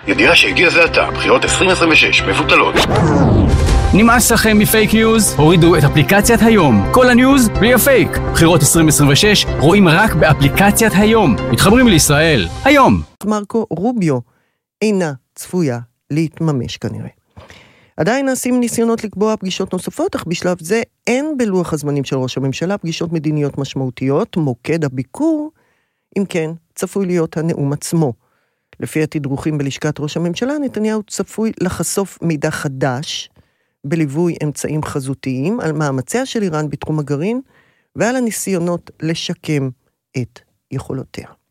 ידיעה שהגיע זה עתה, בחירות 2026 מבוטלות. נמאס לכם מפייק ניוז? הורידו את אפליקציית היום. כל הניוז בלי הפייק. בחירות 2026 רואים רק באפליקציית היום. מתחברים לישראל. היום. מרקו רוביו אינה צפויה להתממש כנראה. עדיין נעשים ניסיונות לקבוע פגישות נוספות, אך בשלב זה אין בלוח הזמנים של ראש הממשלה פגישות מדיניות משמעותיות. מוקד הביקור, אם כן, צפוי להיות הנאום עצמו. לפי התדרוכים בלשכת ראש הממשלה, נתניהו צפוי לחשוף מידע חדש, בליווי אמצעים חזותיים, על מאמציה של איראן בתחום הגרעין, ועל הניסיונות לשקם את יכולותיה.